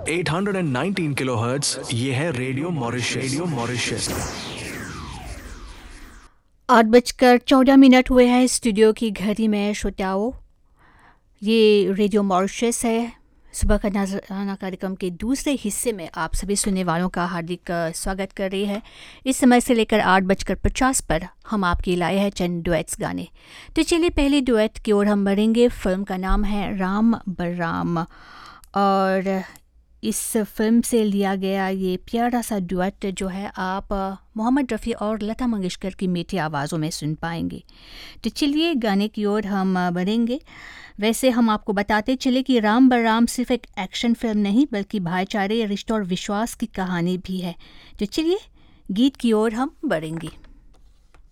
819 kilohertz, ये है radio Mauritius. 8:14 हुए हैं स्टूडियो की घड़ी में श्रोताओं। ये रेडियो मॉरिशस है। सुबह का नजराना कार्यक्रम के दूसरे हिस्से में आप सभी सुनने वालों का हार्दिक स्वागत कर रही है। इस समय से लेकर 8:50 पर हम आपके लाए हैं चंद डुएट्स गाने। तो चलिए पहले डुएट की ओर हम बढ़ेंगे। फिल्म का नाम है राम बलराम और इस फिल्म से लिया गया ये प्यारा सा डुएट जो है आप मोहम्मद रफ़ी और लता मंगेशकर की मीठी आवाज़ों में सुन पाएंगे। तो चलिए गाने की ओर हम बढ़ेंगे। वैसे हम आपको बताते चले कि राम बलराम सिर्फ एक एक्शन फिल्म नहीं बल्कि भाईचारे, रिश्तों और विश्वास की कहानी भी है। तो चलिए गीत की ओर हम बढ़ेंगे।